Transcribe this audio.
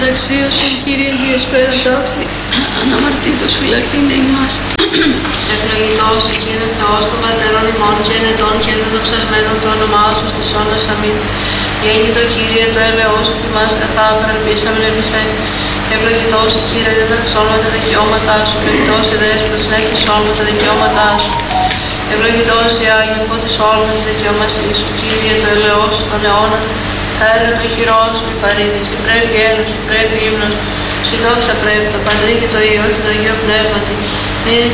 Αξίωσον, Κύριε, διεσπέρα ταύτη, αναμαρτήτως φυλαχθήνε ημάς. Ευλογητός η Κύριε Θεός των Πατέρων ημών και ενετών και δεδοξασμένων το όνομά σου στους αιώνας. Αμήν. Γέννητο Κύριε το έλεος σου ημάς καθάβρα ελπίσαμεν εμισέ. Ευλογητός η Κύριε διδαξόμεν τα δικαιώματά σου, περιπτός η δέσποτης να εκκλησόμεν τα δικαιώματά σου. Ευλογητός η Άγιο φώτης όλων της δικαιώμασής σου, Κύριε το έλεος σου στον αιώνα. Τα έργα των χειρών σου η παρήδηση, πρέπει ένωση, πρέπει ύμνος, συ δόξα πρέπει το Πατρί και το Υιό και το Αγίο Πνεύματι,